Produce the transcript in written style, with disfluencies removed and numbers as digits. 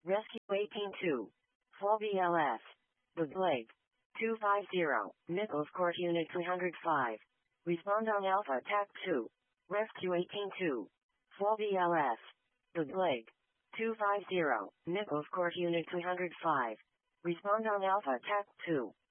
Rescue 182. Fall BLS. The Blake. 250. Nichols Court Unit 305. Respond on Alpha TAC 2. Rescue 182. Fall BLS. The Blake. 250. Nichols Court Unit 305. Respond on Alpha TAC 2.